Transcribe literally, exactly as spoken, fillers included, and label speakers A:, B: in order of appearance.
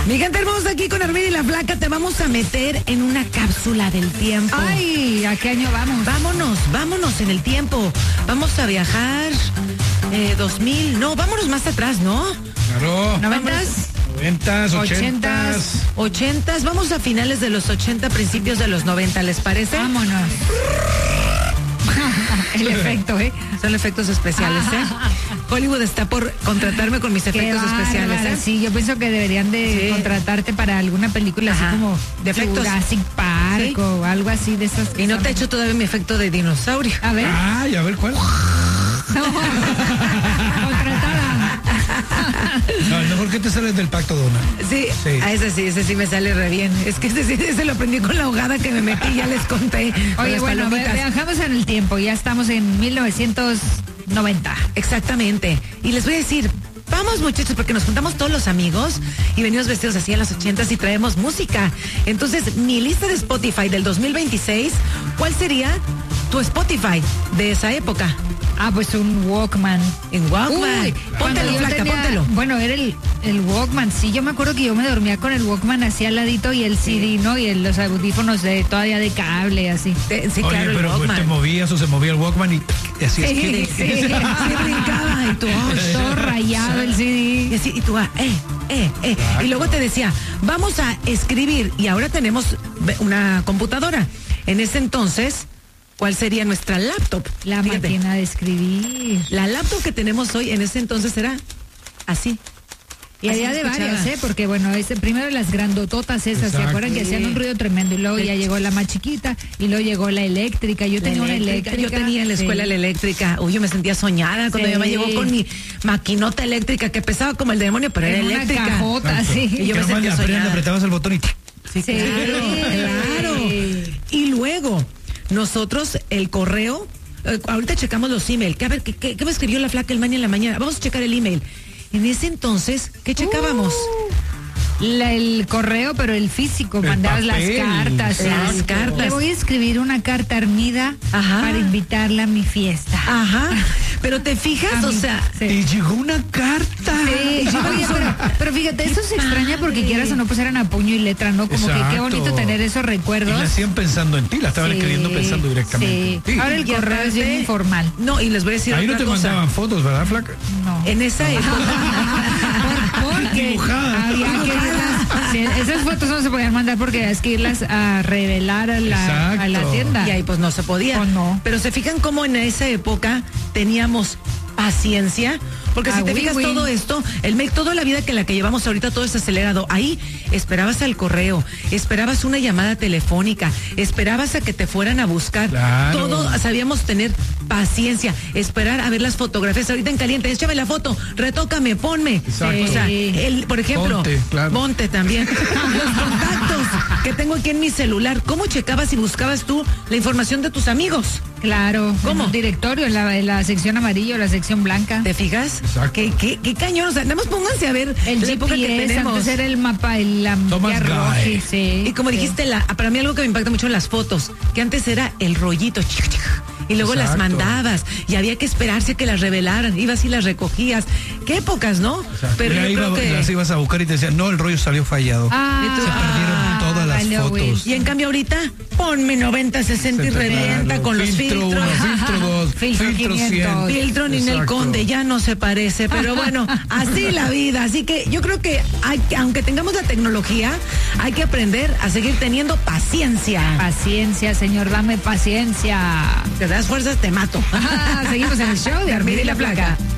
A: Mi gente hermosa, aquí con Armida y la Flaca te vamos a meter en una cápsula del tiempo.
B: Ay, ¿a qué año vamos?
A: Vámonos, vámonos en el tiempo. Vamos a viajar eh, dos mil, no, vámonos más atrás, ¿no?
C: Claro.
A: ¿Noventas?
C: Noventas, ochentas.
A: Ochentas, vamos a finales de los ochenta, principios de los noventa, ¿les parece?
B: Vámonos. El efecto, ¿eh?
A: Son efectos especiales, ¿eh? Hollywood está por contratarme con mis
B: Qué
A: efectos especiales,
B: bárbara,
A: ¿eh?
B: Sí, yo pienso que deberían de
A: Sí.
B: contratarte para alguna película
A: Ajá.
B: así como
A: De efectos.
B: Jurassic Park
A: Sí.
B: o algo así de esas.
A: Y no te he hecho todavía mi efecto de dinosaurio.
B: A ver.
C: Ay, a ver cuál.
B: Contratada.
C: No, mejor que te sales del pacto, Donna.
A: Sí,
C: Sí.
A: a ese sí, ese sí me sale re bien. Es que ese sí, ese lo aprendí con la ahogada que me metí, ya les conté. con
B: Oye,
A: las
B: bueno,
A: palomitas.
B: viajamos en el tiempo, ya estamos en mil novecientos noventa.
A: Exactamente. Y les voy a decir, vamos muchachos, porque nos juntamos todos los amigos y venimos vestidos así en las ochentas y traemos música. Entonces, mi lista de Spotify del dos mil veintiséis, ¿cuál sería tu Spotify de esa época?
B: Ah, pues un Walkman.
A: En Walkman.
B: Uy,
A: Póntelo,
B: cuando yo
A: Flaca,
B: tenía-
A: póntelo.
B: Bueno, era el, el Walkman. Sí, yo me acuerdo que yo me dormía con el Walkman así al ladito y el C D, ¿no? Y el- los audífonos de todavía de cable, así.
A: Eh, Sí,
C: Oye,
A: claro, el
C: pero pues,
A: Walkman.
C: te movías o se movía el Walkman y, y así es
B: Sí,
C: que.
B: sí.
A: Sí, brincaba y tú, oh,
B: Todo rayado el C
A: Y
B: D.
A: así, y tú, ah, eh, eh, eh. Y luego te decía, vamos a escribir. Y ahora tenemos ve- una computadora. En ese entonces, ¿cuál sería nuestra laptop?
B: La
A: Fíjate,
B: máquina de escribir.
A: la laptop que tenemos hoy, en ese entonces era así.
B: Y
A: Así
B: había
A: se
B: de
A: escuchaba.
B: varias, ¿eh? Porque, bueno, este, primero las grandototas esas, ¿se
C: Exacto.
B: acuerdan que hacían un ruido tremendo? Y luego ya
A: Sí.
B: llegó la más chiquita y luego llegó la eléctrica. Yo
A: La
B: tenía una
A: eléctrica,
B: eléctrica.
A: Yo tenía en la escuela
B: sí.
A: la eléctrica. Uy, yo me sentía soñada cuando
B: Sí.
A: mi mamá llegó con mi maquinota eléctrica que pesaba como el demonio, pero era
B: En una
A: eléctrica.
B: cajota, sí.
A: Y yo me
C: nomás
A: sentía
C: le aprietas,
A: soñada.
C: apretabas el botón y ¡tic!
A: Sí,
B: Sí.
A: claro, claro. Y luego, nosotros, el correo, eh, ahorita checamos los emails. Que a ver, ¿qué, qué, qué me escribió la Flaca el mañana en la mañana? Vamos a checar el email. En ese entonces, ¿qué checábamos?
B: La- el correo, pero el físico,
C: El
B: mandabas
C: papel,
B: las cartas.
A: las
B: sí.
A: cartas.
B: Le voy a escribir una carta a Armida
A: Ajá.
B: para invitarla a mi fiesta.
A: Ajá. Pero te fijas,
B: A
A: o
B: mí,
A: sea,
B: sí.
C: Y llegó una carta.
B: Sí, oye, pero, pero fíjate, eso se extraña porque quieras o no, pues eran a puño y letra, ¿no? Como que qué
C: Exacto.
B: bonito tener esos
C: Y
B: recuerdos.
C: la hacían pensando en ti, la estaban
B: Sí,
C: escribiendo pensando directamente
B: sí.
C: en ti.
B: Ahora el
A: y
B: correo es bien
A: aparte-
B: informal.
A: No, y les voy a decir
C: Ahí no
A: otra
C: te
A: cosa.
C: mandaban fotos, ¿verdad, Flaca?
B: No.
A: En esa época.
B: Por- porque
C: Dibujadas.
B: había que irlas- sí, esas fotos no se podían mandar porque es que irlas a revelar a la, a la
C: Exacto.
B: tienda.
A: Y ahí pues no se podía.
B: Pues no.
A: Pero se fijan cómo en esa época teníamos paciencia, porque
B: Ah,
A: si te
B: oui,
A: fijas
B: oui.
A: todo esto, el mail, toda la vida que la que llevamos ahorita todo es acelerado. Ahí esperabas al correo, esperabas una llamada telefónica, esperabas a que te fueran a buscar.
C: Claro.
A: Todo sabíamos tener paciencia, esperar a ver las fotografías ahorita en caliente, échame la foto, retócame, ponme.
C: Exacto.
A: O sea, el, por ejemplo,
C: Ponte, claro.
A: ponte también. Los contactos que tengo aquí en mi celular, ¿cómo checabas y buscabas tú la información de tus amigos?
B: Claro.
A: ¿Cómo?
B: En el directorio, en la, en la sección amarillo, la sección blanca.
A: ¿Te fijas?
C: Exacto.
A: ¿Qué, qué, qué cañón? O sea, nada más pónganse a ver
B: El
A: la época que
B: G P S,
A: tenemos.
B: antes era el mapa, el la
C: Thomas
B: guía roja,
C: Guy.
B: sí.
A: Y como
B: sí.
A: dijiste, la, para mí algo que me impacta mucho en las fotos, que antes era el rollito, chic, chic, y luego las
C: Exacto.
A: mandabas, y había que esperarse a que las revelaran, ibas y las recogías. ¿Qué épocas, no?
C: Pero
A: yo
C: iba,
A: creo que...
C: las ibas a buscar y te decían, no, el rollo salió fallado.
B: Ah,
A: Y tú-
C: Se perdieron todas las
B: valió, güey.
C: fotos.
A: Y en cambio ahorita, ponme noventa, sesenta y revienta
C: Claro,
A: con los
C: filtro
A: filtros.
C: uno, filtro dos,
B: Filtro
C: filtro
B: quinientos.
C: cien.
A: Filtro Ninel
C: Exacto.
A: Conde, ya no se parece, pero bueno, así la vida. Así que yo creo que hay, que- aunque tengamos la tecnología, hay que aprender a seguir teniendo paciencia.
B: Paciencia, señor, dame paciencia.
A: Te das fuerzas, te mato.
B: Ah, seguimos en el show de Armida y la Placa.